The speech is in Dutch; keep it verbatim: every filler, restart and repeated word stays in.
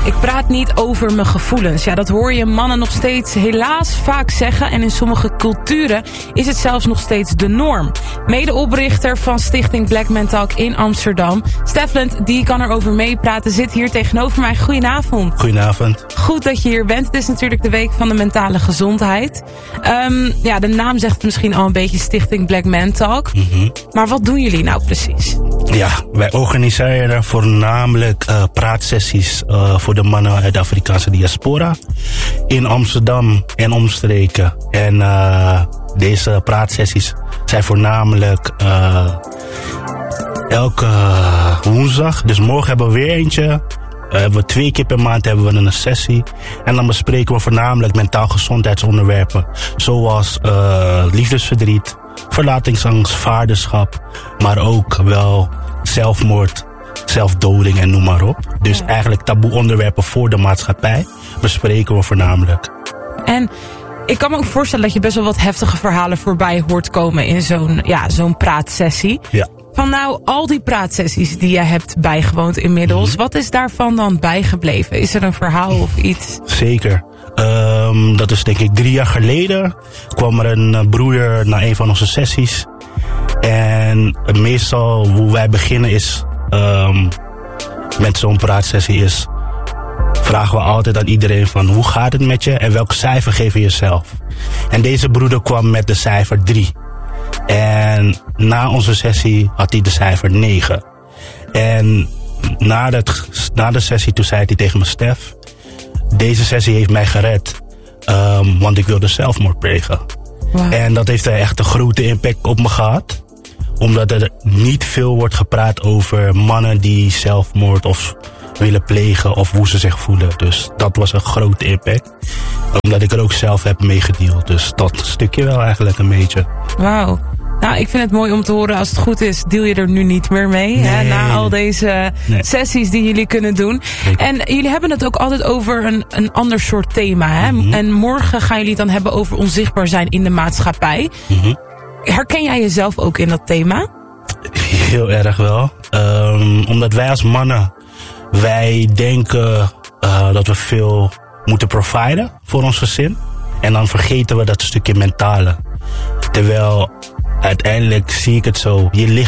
Ik praat niet over mijn gevoelens. Ja, dat hoor je mannen nog steeds helaas vaak zeggen. En in sommige culturen is het zelfs nog steeds de norm. Medeoprichter van stichting Black Men Talk in Amsterdam, Stefland, die kan erover meepraten, zit hier tegenover mij. Goedenavond. Goedenavond. Goed dat je hier bent. Het is natuurlijk de week van de mentale gezondheid. Um, ja, de naam zegt misschien al een beetje stichting Black Men Talk. Mm-hmm. Maar wat doen jullie nou precies? Ja, wij organiseren voornamelijk uh, praatsessies uh, voor de mannen uit de Afrikaanse diaspora in Amsterdam en omstreken. En uh, deze praatsessies zijn voornamelijk uh, elke woensdag. Dus morgen hebben we weer eentje. Uh, hebben we twee keer per maand hebben we een sessie. En dan bespreken we voornamelijk mentaal gezondheidsonderwerpen. Zoals uh, liefdesverdriet, verlatingsangst, vaderschap. Maar ook wel zelfmoord, zelfdoding en noem maar op. Dus ja. Eigenlijk taboe onderwerpen voor de maatschappij bespreken we voornamelijk. En ik kan me ook voorstellen dat je best wel wat heftige verhalen voorbij hoort komen in zo'n, ja, zo'n praatsessie. Ja. Van nou, al die praatsessies die je hebt bijgewoond inmiddels, mm-hmm. wat is daarvan dan bijgebleven? Is er een verhaal of iets? Zeker. Um, dat is denk ik drie jaar geleden. Kwam er een broer naar een van onze sessies. En meestal hoe wij beginnen is, um, met zo'n praatsessie is, vragen we altijd aan iedereen van hoe gaat het met je en welk cijfer geef je jezelf? En deze broeder kwam met de cijfer drie. En na onze sessie had hij de cijfer negen. En na, dat, na de sessie toen zei hij tegen me, Stef, deze sessie heeft mij gered, um, want ik wilde zelfmoord plegen. Wow. En dat heeft echt een grote impact op me gehad. Omdat er niet veel wordt gepraat over mannen die zelfmoord of willen plegen of hoe ze zich voelen. Dus dat was een grote impact. Omdat ik er ook zelf heb meegedeeld. Dus dat stukje wel eigenlijk een beetje. Wauw. Nou, ik vind het mooi om te horen. Als het goed is, deel je er nu niet meer mee. Nee, hè, na al deze nee. sessies die jullie kunnen doen. Nee. En jullie hebben het ook altijd over een, een ander soort thema. Hè? Mm-hmm. En morgen gaan jullie het dan hebben over onzichtbaar zijn in de maatschappij. Mm-hmm. Herken jij jezelf ook in dat thema? Heel erg wel. Um, omdat wij als mannen, wij denken uh, dat we veel moeten providen voor ons gezin. En dan vergeten we dat stukje mentale. Terwijl uiteindelijk zie ik het zo. Je lichaam